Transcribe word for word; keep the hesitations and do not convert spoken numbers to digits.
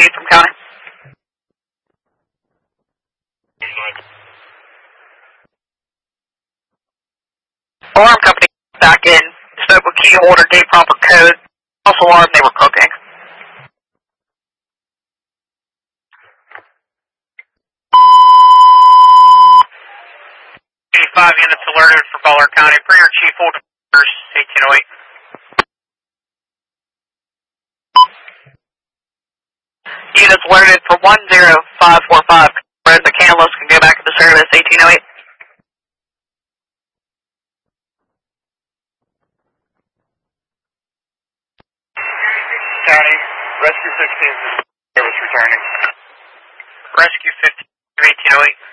Chief from County. Alarm company back in. Spoke with key order, gave proper code. False alarm, they were cooking. eighty-five units alerted for Butler County. Per your chief orders, eighteen oh eight. Units alerted for one zero five four five. Red McCandless can go back into service, eighteen oh eight. County, Rescue sixteen, service returning. Rescue fifteen, eighteen oh eight.